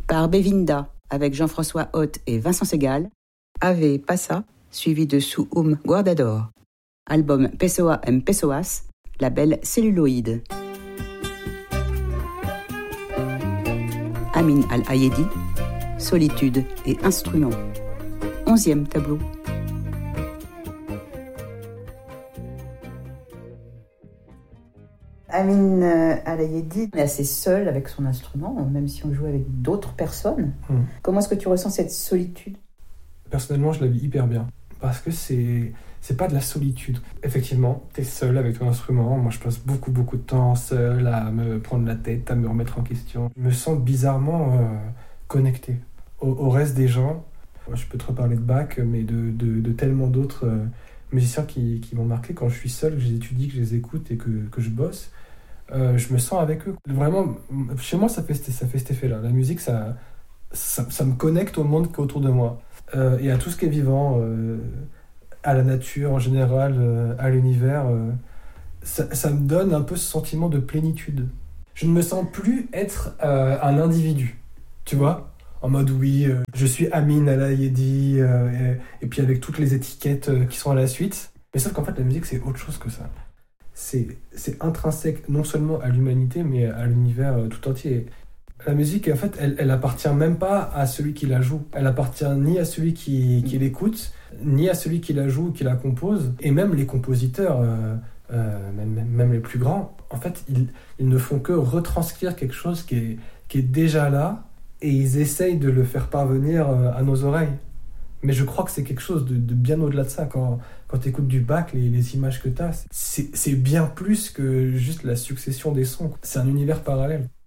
Par Bevinda, avec Jean-François Hott et Vincent Segal. Ave Passa, suivi de Su Guardador. Album Pessoa em Pessoas, label Celluloïd. Amin Al-Ayedi, Solitude et Instruments. 11e tableau. Amin Al-Ayedi est assez seul avec son instrument, même si on joue avec d'autres personnes. Comment est-ce que tu ressens cette solitude ? Personnellement, je la vis hyper bien. Parce que c'est pas de la solitude. Effectivement, t'es seul avec ton instrument. Moi, je passe beaucoup de temps seul à me prendre la tête, à me remettre en question. Je me sens bizarrement connecté au reste des gens. Moi, je peux te reparler de Bach, mais de tellement d'autres musiciens qui m'ont marqué. Quand je suis seul, que je les étudie, que je les écoute et que je bosse, je me sens avec eux. Vraiment, chez moi, ça fait cet effet-là. La musique, ça me connecte au monde qui est autour de moi. Et à tout ce qui est vivant, à la nature en général, à l'univers, ça me donne un peu ce sentiment de plénitude. Je ne me sens plus être un individu, tu vois, en mode oui, je suis Amin Al-Ayedi, et puis avec toutes les étiquettes qui sont à la suite. Mais sauf qu'en fait la musique c'est autre chose que ça. C'est intrinsèque non seulement à l'humanité mais à l'univers tout entier. La musique, en fait, elle appartient même pas à celui qui la joue. Elle appartient ni à celui qui l'écoute, ni à celui qui la joue ou qui la compose. Et même les compositeurs, même les plus grands, en fait, ils ne font que retranscrire quelque chose qui est déjà là, et ils essayent de le faire parvenir à nos oreilles. Mais je crois que c'est quelque chose de bien au-delà de ça. Quand tu écoutes du Bach, les images que tu as, c'est bien plus que juste la succession des sons. C'est un univers parallèle.